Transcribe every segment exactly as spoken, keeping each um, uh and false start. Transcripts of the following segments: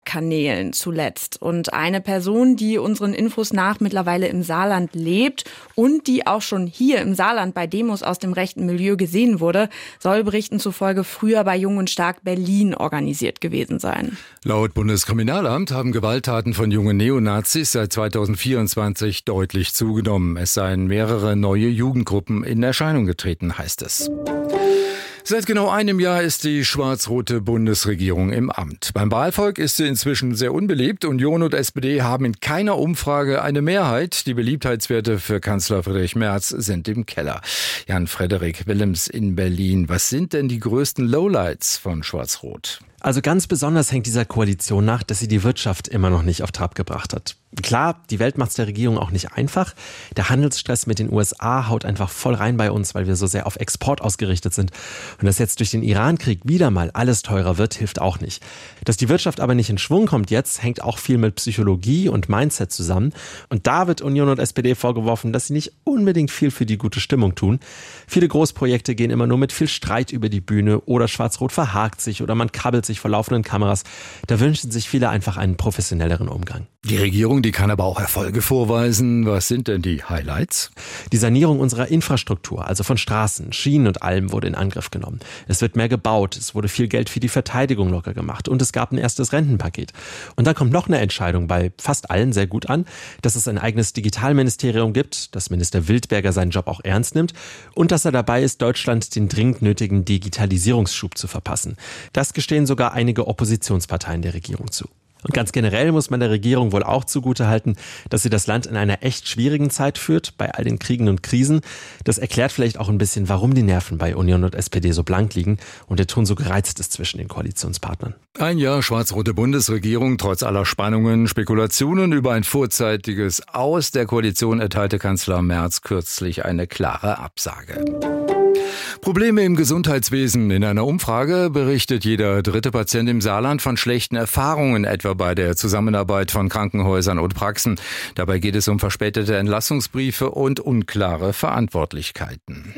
Internetkanälen zuletzt. Und eine Person, die unseren Infos nach mittlerweile im Saarland lebt und die auch schon hier im Saarland bei Demos aus dem rechten Milieu gesehen wurde, soll Berichten zufolge früher bei Jung und Stark Berlin organisiert gewesen sein. Laut Bundeskriminalamt haben Gewalttaten von jungen Neonazis seit zweitausendvierundzwanzig deutlich zugenommen. Es seien mehrere neue Jugendgruppen in Erscheinung getreten, heißt es. Seit genau einem Jahr ist die schwarz-rote Bundesregierung im Amt. Beim Wahlvolk ist sie inzwischen sehr unbeliebt. Union und S P D haben in keiner Umfrage eine Mehrheit. Die Beliebtheitswerte für Kanzler Friedrich Merz sind im Keller. Jan-Frederik Willems in Berlin. Was sind denn die größten Lowlights von Schwarz-Rot? Also ganz besonders hängt dieser Koalition nach, dass sie die Wirtschaft immer noch nicht auf Trab gebracht hat. Klar, die Welt macht es der Regierung auch nicht einfach. Der Handelsstress mit den U S A haut einfach voll rein bei uns, weil wir so sehr auf Export ausgerichtet sind. Und dass jetzt durch den Iran-Krieg wieder mal alles teurer wird, hilft auch nicht. Dass die Wirtschaft aber nicht in Schwung kommt jetzt, hängt auch viel mit Psychologie und Mindset zusammen. Und da wird Union und S P D vorgeworfen, dass sie nicht unbedingt viel für die gute Stimmung tun. Viele Großprojekte gehen immer nur mit viel Streit über die Bühne oder Schwarz-Rot verhakt sich oder man kabbelt sich vor laufenden Kameras. Da wünschen sich viele einfach einen professionelleren Umgang. Die Regierung, die kann aber auch Erfolge vorweisen. Was sind denn die Highlights? Die Sanierung unserer Infrastruktur, also von Straßen, Schienen und allem, wurde in Angriff genommen. Es wird mehr gebaut, es wurde viel Geld für die Verteidigung locker gemacht und es gab ein erstes Rentenpaket. Und dann kommt noch eine Entscheidung bei fast allen sehr gut an, dass es ein eigenes Digitalministerium gibt, dass Minister Wildberger seinen Job auch ernst nimmt und dass er dabei ist, Deutschland den dringend nötigen Digitalisierungsschub zu verpassen. Das gestehen sogar einige Oppositionsparteien der Regierung zu. Und ganz generell muss man der Regierung wohl auch zugutehalten, dass sie das Land in einer echt schwierigen Zeit führt, bei all den Kriegen und Krisen. Das erklärt vielleicht auch ein bisschen, warum die Nerven bei Union und S P D so blank liegen und der Ton so gereizt ist zwischen den Koalitionspartnern. Ein Jahr schwarz-rote Bundesregierung, trotz aller Spannungen, Spekulationen über ein vorzeitiges Aus der Koalition erteilte Kanzler Merz kürzlich eine klare Absage. Probleme im Gesundheitswesen. In einer Umfrage berichtet jeder dritte Patient im Saarland von schlechten Erfahrungen, etwa bei der Zusammenarbeit von Krankenhäusern und Praxen. Dabei geht es um verspätete Entlassungsbriefe und unklare Verantwortlichkeiten.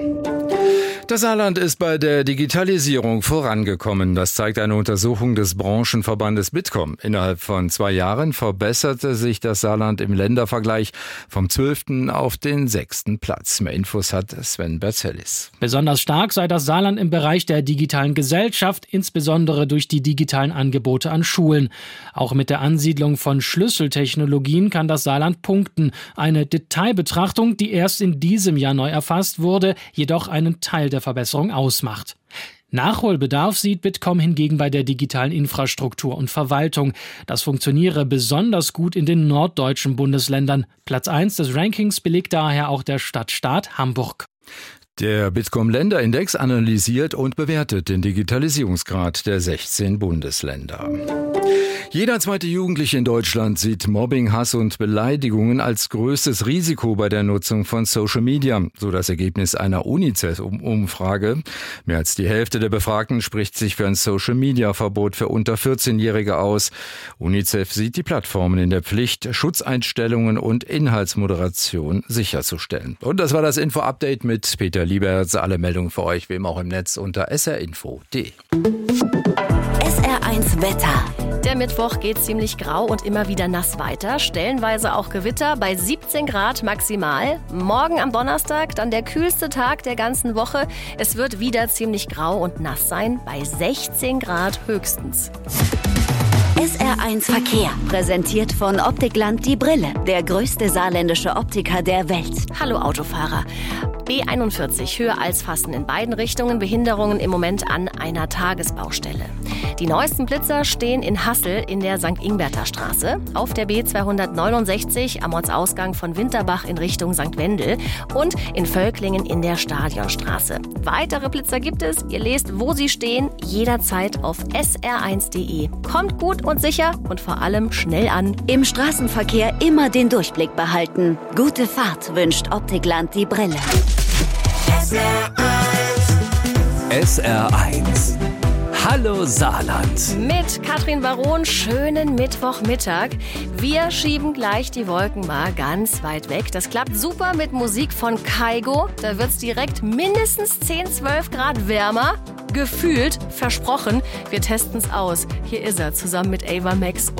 Das Saarland ist bei der Digitalisierung vorangekommen. Das zeigt eine Untersuchung des Branchenverbandes Bitkom. Innerhalb von zwei Jahren verbesserte sich das Saarland im Ländervergleich vom zwölften auf den sechsten Platz. Mehr Infos hat Sven Berzellis. Besonders stark sei das Saarland im Bereich der digitalen Gesellschaft, insbesondere durch die digitalen Angebote an Schulen. Auch mit der Ansiedlung von Schlüsseltechnologien kann das Saarland punkten. Eine Detailbetrachtung, die erst in diesem Jahr neu erfasst wurde, jedoch einen Teil der Verbesserung ausmacht. Nachholbedarf sieht Bitkom hingegen bei der digitalen Infrastruktur und Verwaltung. Das funktioniere besonders gut in den norddeutschen Bundesländern. Platz eins des Rankings belegt daher auch der Stadtstaat Hamburg. Der Bitkom-Länderindex analysiert und bewertet den Digitalisierungsgrad der sechzehn Bundesländer. Jeder zweite Jugendliche in Deutschland sieht Mobbing, Hass und Beleidigungen als größtes Risiko bei der Nutzung von Social Media, so das Ergebnis einer UNICEF-Umfrage. Mehr als die Hälfte der Befragten spricht sich für ein Social-Media-Verbot für unter vierzehnjährige aus. UNICEF sieht die Plattformen in der Pflicht, Schutzeinstellungen und Inhaltsmoderation sicherzustellen. Und das war das Info-Update mit Peter Lieberts. Alle Meldungen für euch, wie immer auch im Netz unter s r info punkt d e. S R eins Wetter. Der Mittwoch geht ziemlich grau und immer wieder nass weiter. Stellenweise auch Gewitter bei siebzehn Grad maximal. Morgen am Donnerstag dann der kühlste Tag der ganzen Woche. Es wird wieder ziemlich grau und nass sein bei sechzehn Grad höchstens. S R eins Verkehr, präsentiert von Optikland die Brille, der größte saarländische Optiker der Welt. Hallo Autofahrer. B einundvierzig, höher als Fassen in beiden Richtungen, Behinderungen im Moment an einer Tagesbaustelle. Die neuesten Blitzer stehen in Hassel in der Sankt Ingberter Straße, auf der B zweihundertneunundsechzig am Ortsausgang von Winterbach in Richtung Sankt Wendel und in Völklingen in der Stadionstraße. Weitere Blitzer gibt es, ihr lest, wo sie stehen, jederzeit auf s r eins punkt d e. Kommt gut und sicher und vor allem schnell an. Im Straßenverkehr immer den Durchblick behalten. Gute Fahrt wünscht Optikland die Brille. S R eins. S R eins. Hallo Saarland. Mit Katrin Baron, schönen Mittwochmittag. Wir schieben gleich die Wolken mal ganz weit weg. Das klappt super mit Musik von Kaigo. Da wird's direkt mindestens zehn, zwölf Grad wärmer. Gefühlt, versprochen. Wir testen's aus. Hier ist er, zusammen mit Ava Max.